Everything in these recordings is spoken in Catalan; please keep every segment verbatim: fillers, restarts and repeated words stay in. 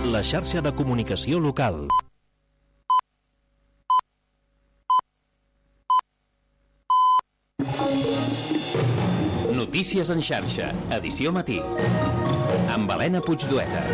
la xarxa de comunicació local. Notícies en xarxa, edició matí, amb Helena Puigdueta.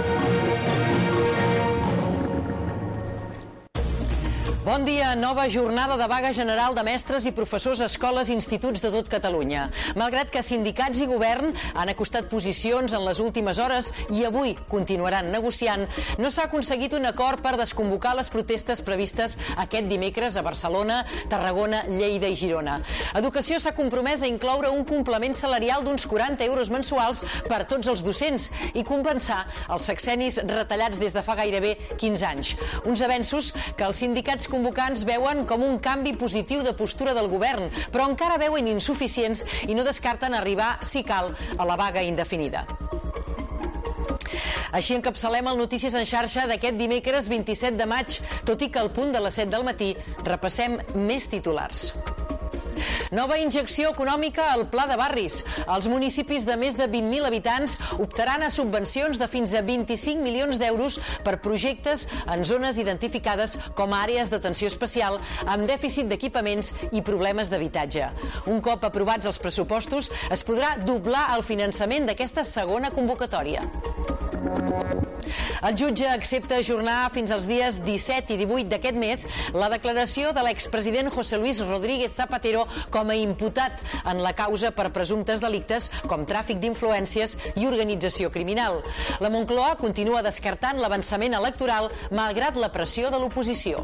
Bon dia. Nova jornada de vaga general de mestres i professors a escoles i instituts de tot Catalunya. Malgrat que sindicats i govern han acostat posicions en les últimes hores i avui continuaran negociant, no s'ha aconseguit un acord per desconvocar les protestes previstes aquest dimecres a Barcelona, Tarragona, Lleida i Girona. Educació s'ha compromès a incloure un complement salarial d'uns quaranta euros mensuals per tots els docents i compensar els sexennis retallats des de fa gairebé quinze anys. Uns avenços que els sindicats convocants veuen com un canvi positiu de postura del govern, però encara veuen insuficients i no descarten arribar, si cal, a la vaga indefinida. Així encapçalem el Notícies en xarxa d'aquest dimecres vint-i-set de maig, tot i que al punt de les set del matí repassem més titulars. Nova injecció econòmica al Pla de Barris. Els municipis de més de vint mil habitants optaran a subvencions de fins a vint-i-cinc milions d'euros per projectes en zones identificades com a àrees d'atenció especial amb dèficit d'equipaments i problemes d'habitatge. Un cop aprovats els pressupostos, es podrà doblar el finançament d'aquesta segona convocatòria. El jutge accepta ajornar fins als dies disset i divuit d'aquest mes la declaració de l'expresident José Luis Rodríguez Zapatero com a imputat en la causa per presumptes delictes com tràfic d'influències i organització criminal. La Moncloa continua descartant l'avançament electoral malgrat la pressió de l'oposició.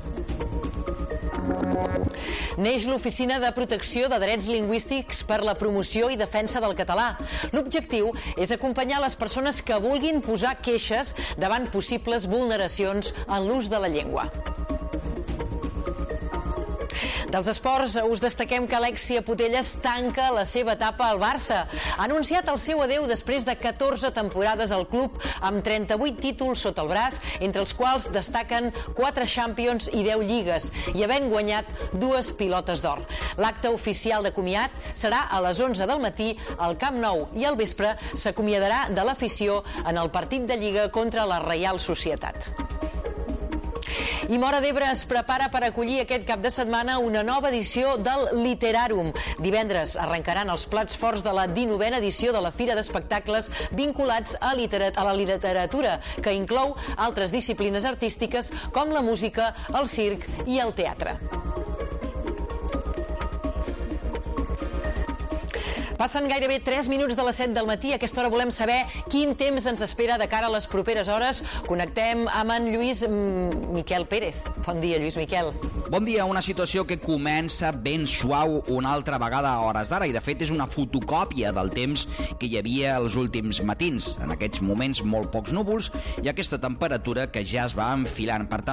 Neix l'Oficina de Protecció de Drets Lingüístics per la promoció i defensa del català. L'objectiu és acompanyar les persones que vulguin posar queixes davant possibles vulneracions en l'ús de la llengua. Dels esports us destaquem que Alexia Putellas tanca la seva etapa al Barça. Ha anunciat el seu adeu després de catorze temporades al club amb trenta-vuit títols sota el braç, entre els quals destaquen quatre Champions i deu lligues, i havent guanyat dues pilotes d'or. L'acte oficial de comiat serà a les onze del matí al Camp Nou i al vespre s'acomiadarà de l'afició en el partit de Lliga contra la Reial Societat. I Móra d'Ebre es prepara per acollir aquest cap de setmana una nova edició del Literàrum. Divendres arrencaran els plats forts de la dinovena edició de la Fira d'Espectacles vinculats a, literat a la literatura, que inclou altres disciplines artístiques com la música, el circ i el teatre. Passen gairebé tres minuts de les set del matí. A aquesta hora volem saber quin temps ens espera de cara a les properes hores. Connectem amb en Lluís Miquel Pérez. Bon dia, Lluís Miquel. Bon dia. Una situació que comença ben suau una altra vegada a hores d'ara i de fet és una fotocòpia del temps que hi havia els últims matins. En aquests moments molt pocs núvols i aquesta temperatura que ja es va enfilant. Per tant,